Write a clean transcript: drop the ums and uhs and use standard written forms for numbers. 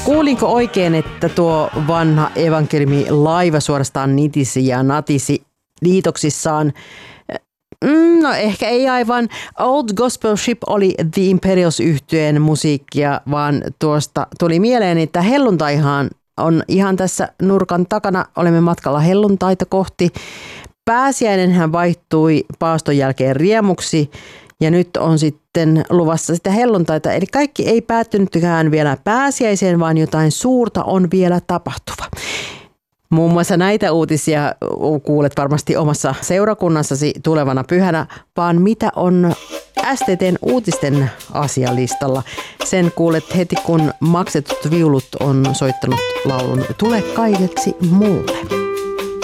Kuulinko oikein, että tuo vanha evankeliumi laiva suorastaan nitisi ja natisi liitoksissaan? No ehkä ei aivan. Old Gospel Ship oli The Imperials-yhtyeen musiikkia, vaan tuosta tuli mieleen, että helluntaihan on ihan tässä nurkan takana. Olemme matkalla helluntaita kohti. Pääsiäinenhän vaihtui paaston jälkeen riemuksi ja nyt on sitten luvassa sitä helluntaita. Eli kaikki ei päättynytkään vielä pääsiäiseen, vaan jotain suurta on vielä tapahtuva. Muun muassa näitä uutisia kuulet varmasti omassa seurakunnassasi tulevana pyhänä, vaan mitä on STT:n uutisten asialistalla. Sen kuulet heti, kun maksetut viulut on soittanut laulun Tule kaikeksi mulle.